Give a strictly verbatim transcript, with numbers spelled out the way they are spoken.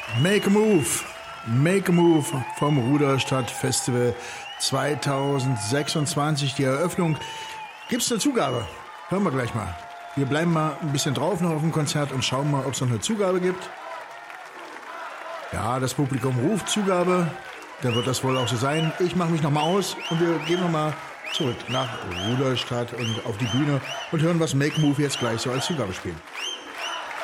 Make a Move. Make a Move vom Ruderstadt Festival zweitausendsechsundzwanzig. Die Eröffnung. Gibt's eine Zugabe? Hören wir gleich mal. Wir bleiben mal ein bisschen drauf noch auf dem Konzert und schauen mal, ob es noch eine Zugabe gibt. Ja, das Publikum ruft Zugabe. Dann wird das wohl auch so sein. Ich mache mich nochmal aus und wir gehen nochmal zurück nach Rudolstadt und auf die Bühne und hören, was Make a Move jetzt gleich so als Zugabe spielen.